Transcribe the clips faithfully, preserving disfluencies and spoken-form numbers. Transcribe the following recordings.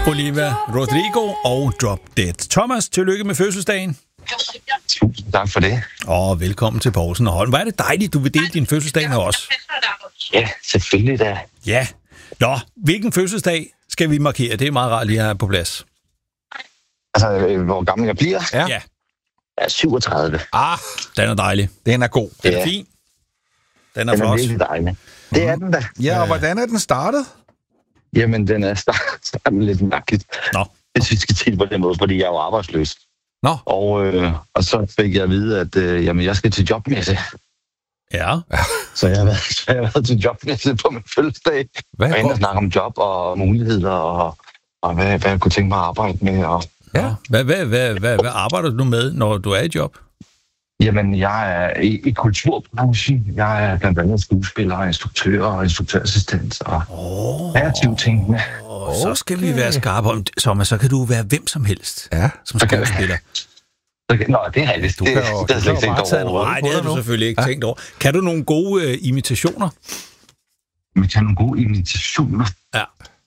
Olivia Rodrigo og Drop Dead. Thomas, tillykke med fødselsdagen. Tusind tak for det. Og velkommen til Poulsen og Holm. Hvor er det dejligt, du vil dele din fødselsdag med os. Ja, selvfølgelig da. Ja. Nå, hvilken fødselsdag skal vi markere? Det er meget rart lige at have på plads. Altså, hvor gammel jeg bliver? Ja. Jeg er syvogtredive. Ah, den er dejlig. Den er god. Den er Ja. fin. Den er Den er flot. virkelig dejlig. Det er den da. Ja, og hvordan er den startet? Jamen, den er starten lidt mærkeligt. Nå. Hvis vi skal til på den måde, fordi jeg er jo arbejdsløs. Nå. Og, øh, og så fik jeg at vide, at øh, jamen, jeg skal til jobmesse. Ja. Så jeg har været, så jeg har været til jobmesse på min fødselsdag. Hvad Og går? og snakke om job og muligheder og, og hvad, hvad jeg kunne tænke mig at arbejde med. Og, Ja. Hvad, hvad, hvad, hvad, hvad arbejder du med, når du er i job? Jamen, jeg er i, i kulturbranchen. Jeg er blandt andet skuespiller, instruktør og instruktørassistent og Åh, kreative ting med. oh, så skal vi være skarpe om det, Thomas. Så kan du være hvem som helst Ja. som skuespiller. Så, nå, det er rigtigt. Du Det, kan det, jo- det, det, du det, kan jo det, bare tage en det, rolle. Nej, det havde du nu. selvfølgelig ikke Ja. tænkt over. Kan du nogle gode uh, imitationer? Man kan nogle gode imitationer. Ja.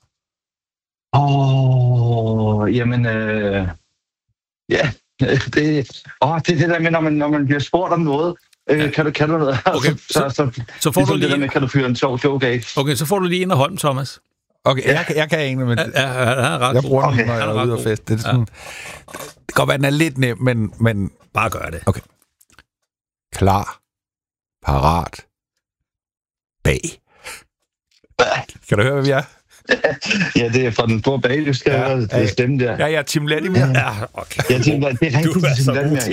Åh, oh, jamen, øh, ja, det, åh, det er det der med, når man, når man bliver spurgt om noget. Øh, Ja. kan, du, kan du noget? Okay, så, så, så, Så får du ligesom det der lige med, kan du fyre en sjov joke af? okay, så får du lige en af Holm, Thomas. Okay, jeg, kan- jeg kan ikke, men Ja, ja, han er ret jeg god. bruger den, Okay. når jeg Han er er ret ude og god. fest. Det, er sådan, det kan godt være, at den er lidt nem, men, men Bare gør det. klar, parat, bag. Kan du høre, hvad vi er? Ja, det er fra den store bag, skal Ja, ja, det ja. er stemme der. Ja, jeg er Tim Vladimir. Ja, okay. Jeg tænker, det er Du er rigtigt, så det er god mere. til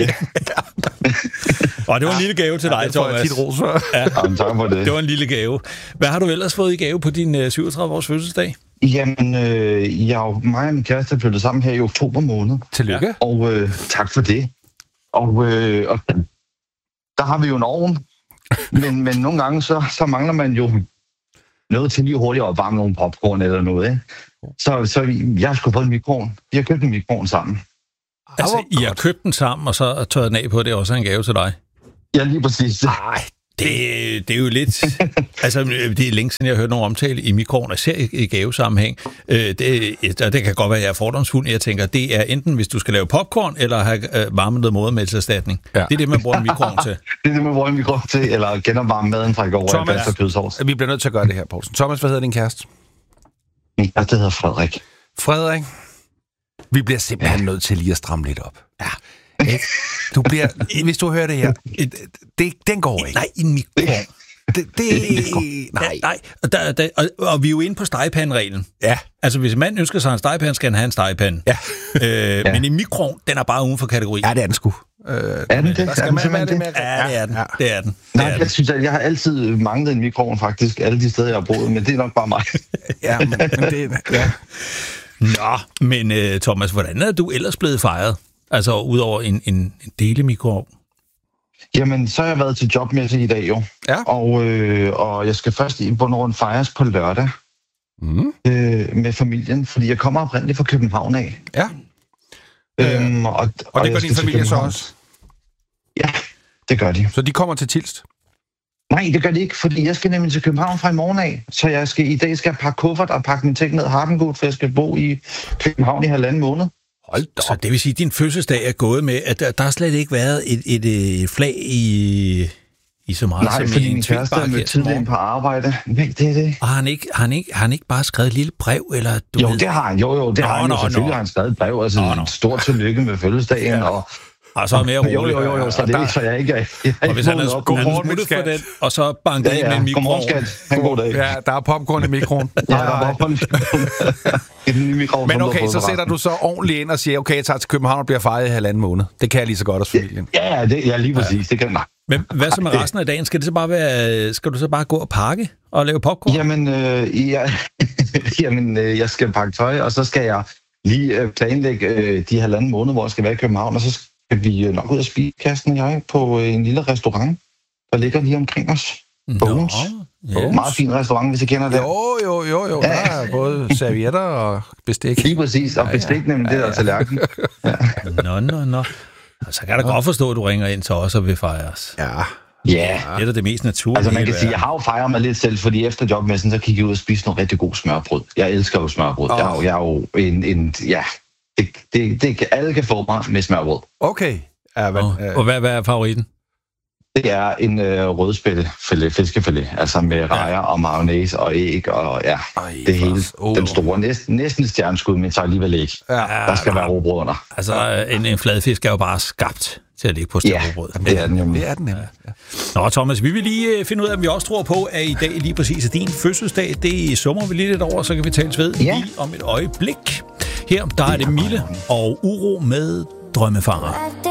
Ja. Og det var en lille gave til dig, Den får jeg Thomas. tit ros for. Jamen, tak for det. Det var en lille gave. Hvad har du ellers fået i gave på din uh, syvogtredive-års fødselsdag? Jamen, øh, jeg og mig og min kæreste er flyttet sammen her i oktober måned. Tillykke. Og øh, tak for det. Og, øh, og der har vi jo en ovn. Men, men nogle gange, så, så mangler man jo noget til lige hurtigt at opvarme nogle popcorn eller noget. Ikke? Så, så jeg har sgu fået en mikroovn. Vi har købt en mikroovn sammen. Altså, I har købt den sammen, og så tørret den af på, at det er også en gave til dig. Ja, lige præcis. Nej, det, det er jo lidt... altså, det er længe siden, jeg har hørt nogen omtale i mikroovn, især i, i gavesammenhæng. Øh, det, og det kan godt være, at jeg er fordomsfuld. Jeg tænker, det er enten, hvis du skal lave popcorn, eller have øh, varmet noget modermælserstatning. Ja. Det er det, man bruger en mikroovn til. Det er det, man bruger en mikroovn til, eller genopvarme maden fra i går. Thomas. Thomas. Kødsovs. Vi bliver nødt til at gøre det her, Poulsen. Thomas, hvad hedder din kæreste? Min kæreste hedder Frederik. Frederik. Vi bliver simpelthen nødt til lige at stramme lidt op. Ja. Ikke? Du bliver, hvis du hører det her, det, den går ikke. Nej, en mikroovn. Det, det, Nej, nej. Og, der, der, og, og vi er jo inde på stegepande-reglen. Ja. Altså, hvis en mand ønsker sig en stegepande, skal han have en stegepande. Ja. Øh, ja. Men en mikroovn, den er bare uden for kategori. Ja, det er den sgu. Øh, Er den det? der skal Er den man være simpelthen lidt det? mere... Ja, det er den. Ja. Det er den. Det Nej, er den. jeg synes, at jeg har altid manglet en mikroovn faktisk, alle de steder, jeg har boet, men det er nok bare mig. Ja, men, men det... Ja. Nå, men uh, Thomas, hvordan er du ellers blevet fejret? Altså, udover en, en, en delemikroovn? Jamen, så har jeg været til jobmesse i dag jo, Ja. og, øh, og jeg skal først i Bornholm rundt fejres på lørdag Mm. øh, med familien, fordi jeg kommer oprindeligt fra København af. Ja. Øhm, og, og, Og det jeg gør skal din til familie så København. også? Ja, det gør de. Så de kommer til Tilst? Nej, det gør de ikke, fordi jeg skal nemlig til København fra i morgen af. Så jeg skal, i dag skal jeg pakke kuffert og pakke mine ting ned Hardengut, for jeg skal bo i København i halvanden måned. Hold da Så det vil sige, at din fødselsdag er gået med, at der, der har slet ikke været et, et, et flag i, i så meget Nej, som fordi en min kæreste er tweetbakke med her til tidligere morgen. på arbejde. Nej, det er det. Og har han ikke, har han ikke, har han ikke bare skrevet et lille brev, eller du Jo, ved, det har han. Jo, jo, det Nå, har han. nå, Jo, selvfølgelig nå. har han skrevet et brev. Altså, Nå, nå. stort tillykke med fødselsdagen. Ja. Og, og så er mere roligt. jo, jo, jo, jo, så det er ikke, så jeg ikke er... Jeg er Og hvis han vågnet er op. god Godmorgen, smuttet min for skat. den, og så banket Ja, ind med ja. en Godmorgen, mikroovn. skat. Ha' en god dag. Ja, der er popcorn i mikroen. Ja, der var på en ny mikroovn. Men som du har okay, fået så på sætter resten. du så ordentligt ind og siger, okay, jeg tager til København og bliver fejret i halvanden måned. Det kan jeg lige så godt hos familien. Ja, ja, det, ja, lige præcis. Det kan nej. Men hvad så med resten af dagen? Skal det så bare være, skal du så bare gå og pakke og lave popcorn? Jamen, øh, ja, jamen øh, jeg skal pakke tøj, og så skal jeg lige øh, planlægge øh, de halvanden måned, hvor jeg skal være i København, og så skal vi øh, nok ud og spise, Karsten og jeg, på øh, en lille restaurant, der ligger lige omkring os. Bones. ja. Meget fin restaurant, hvis I kender det. Jo, jo, jo, jo. Der er både servietter og bestik. Lige præcis, og bestik nemlig det der tallerken. Nå, nå, nå. Så kan jeg da godt forstå, at du ringer ind til os og vil fejres. Ja. Ja. Det er da det mest naturlige. Altså man kan sige, jeg har jo fejret mig lidt selv, fordi efter jobmessen, så gik jeg ud og spiste noget rigtig god smørbrød. Jeg elsker jo smørbrød. Oh. Jeg, er jo, jeg er jo en, en ja, det, det, det, alle kan få mig med smørbrød. Okay. Ja, men, og, øh. og hvad, hvad er favoritten? Det er en øh, rødspættefilet, fiskefilet, altså med rejer ja. og mayonnaise og æg og ja, Ej, det hele, oh. den store, næsten, næsten et stjerneskud, men så alligevel ikke. Ja, der skal ja, være robrød under. Altså, en, en fladfisk er jo bare skabt til at ligge på sterrobrød. Ja, det er den jo. Det er den, ja. Nå, Thomas, vi vil lige finde ud af, om vi også tror på, at i dag lige præcis er din fødselsdag. Det summer vi lige lidt over, så kan vi tales ved ja. lige om et øjeblik. Her, der er det Mille og Uro med Drømmefanger.